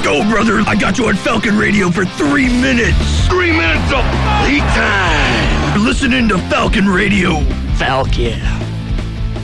go, brother. I got you on Falcon Radio for 3 minutes. 3 minutes of lead time. You're listening to Falcon Radio. Falcon.